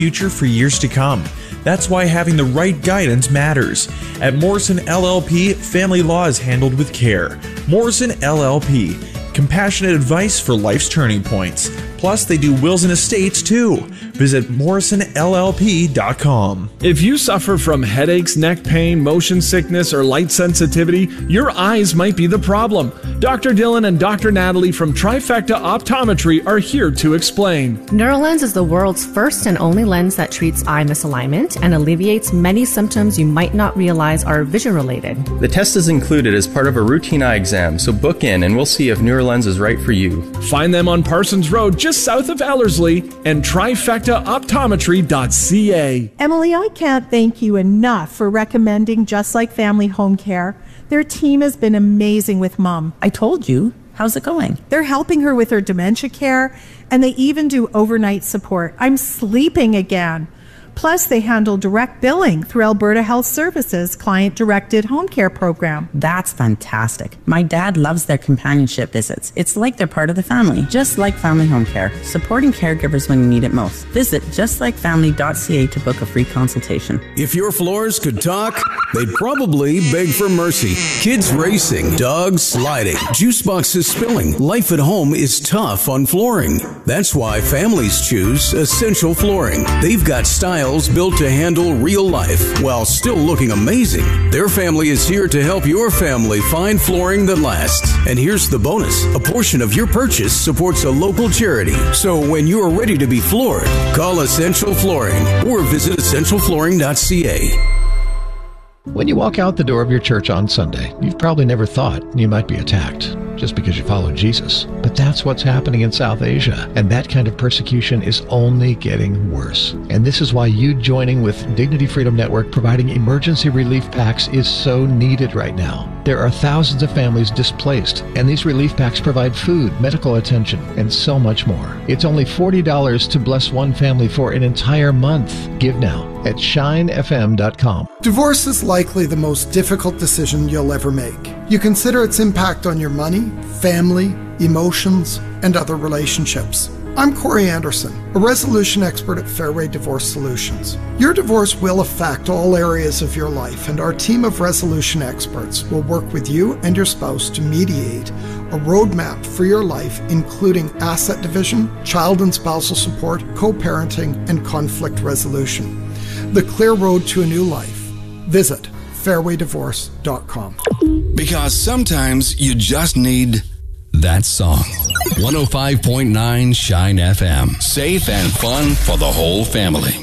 future for years to come. That's why having the right guidance matters. At Morrison LLP, family law is handled with care. Morrison LLP, compassionate advice for life's turning points. Plus, they do wills and estates too. Visit morrisonllp.com. If you suffer from headaches, neck pain, motion sickness, or light sensitivity, your eyes might be the problem. Dr. Dylan and Dr. Natalie from Trifecta Optometry are here to explain. Neuralens is the world's first and only lens that treats eye misalignment and alleviates many symptoms you might not realize are vision-related. The test is included as part of a routine eye exam, so book in and we'll see if Neuralens is right for you. Find them on Parsons Road, just south of Ellerslie, and trifectaoptometry.ca. Emily, I can't thank you enough for recommending Just Like Family Home Care. Their team has been amazing with Mom. I told you. How's it going? They're helping her with her dementia care, and they even do overnight support. I'm sleeping again. Plus, they handle direct billing through Alberta Health Services client-directed home care program. That's fantastic. My dad loves their companionship visits. It's like they're part of the family, just like Family Home Care, supporting caregivers when you need it most. Visit justlikefamily.ca to book a free consultation. If your floors could talk, they'd probably beg for mercy. Kids racing, dogs sliding, juice boxes spilling. Life at home is tough on flooring. That's why families choose Essential Flooring. They've got styles built to handle real life while still looking amazing. Their family is here to help your family find flooring that lasts. And here's the bonus. A portion of your purchase supports a local charity. So when you're ready to be floored, call Essential Flooring or visit essentialflooring.ca. When you walk out the door of your church on Sunday, you've probably never thought you might be attacked just because you follow Jesus. But that's what's happening in South Asia, and that kind of persecution is only getting worse. And this is why you joining with Dignity Freedom Network providing emergency relief packs is so needed right now. There are thousands of families displaced, and these relief packs provide food, medical attention, and so much more. It's only $40 to bless one family for an entire month. Give now at shinefm.com. Divorce is likely the most difficult decision you'll ever make. You consider its impact on your money, family, emotions, and other relationships. I'm Corey Anderson, a resolution expert at Fairway Divorce Solutions. Your divorce will affect all areas of your life, and our team of resolution experts will work with you and your spouse to mediate a roadmap for your life, including asset division, child and spousal support, co-parenting, and conflict resolution. The clear road to a new life. Visit fairwaydivorce.com. Because sometimes you just need that song. 105.9 Shine FM. Safe and fun for the whole family.